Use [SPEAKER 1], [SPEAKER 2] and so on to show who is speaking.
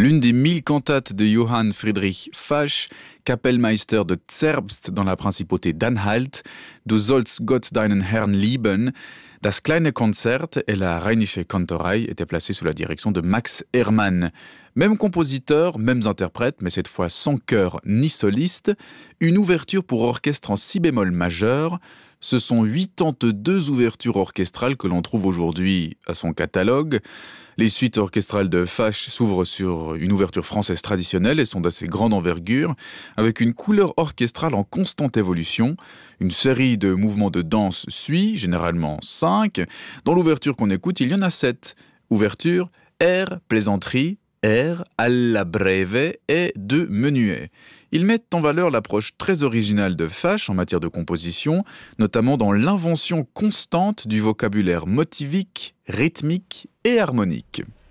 [SPEAKER 1] L'une des 1000 cantates de Johann Friedrich Fasch, Kapellmeister de Zerbst dans la principauté d'Anhalt, Du sollst Gott deinen Herrn lieben. Das kleine Konzert et la Rheinische Kantorei étaient placés sous la direction de Max Herrmann. Même compositeur, mêmes interprètes, mais cette fois sans chœur ni soliste, une ouverture pour orchestre en si bémol majeur. Ce sont 82 ouvertures orchestrales que l'on trouve aujourd'hui à son catalogue. Les suites orchestrales de Fasch s'ouvrent sur une ouverture française traditionnelle et sont d'assez grande envergure, avec une couleur orchestrale en constante évolution. Une série de mouvements de danse suit, généralement 5. Dans l'ouverture qu'on écoute, il y en a 7. Ouverture, air, plaisanterie, air, alla breve et 2 menuets. Ils mettent en valeur l'approche très originale de Fasch en matière de composition, notamment dans l'invention constante du vocabulaire motivique, rythmique et harmonique.